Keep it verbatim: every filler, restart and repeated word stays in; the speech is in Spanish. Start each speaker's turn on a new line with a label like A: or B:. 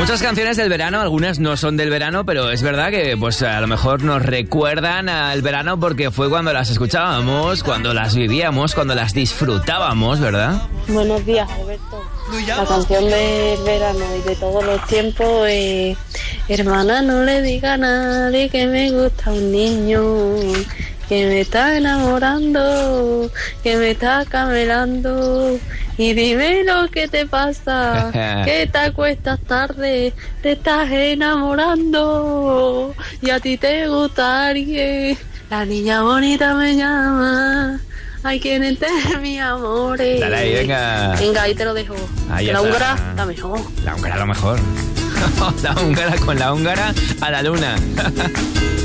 A: Muchas canciones del verano, algunas no son del verano, pero es verdad que pues a lo mejor nos recuerdan al verano porque fue cuando las escuchábamos, cuando las vivíamos, cuando las disfrutábamos, ¿verdad?
B: Buenos días, Alberto. La canción del verano y de todos los tiempos es: hermana, no le diga a nadie que me gusta un niño, que me está enamorando, que me está camelando. Y dime lo que te pasa, que te acuestas tarde, te estás enamorando y a ti te gusta alguien. La niña bonita me llama, ay, ¿quién es mi amor?
A: Dale ahí, venga.
B: Venga, ahí te lo dejo.
A: Ahí
B: la
A: está.
B: húngara, la mejor.
A: La húngara, lo mejor. La húngara con la húngara a la luna.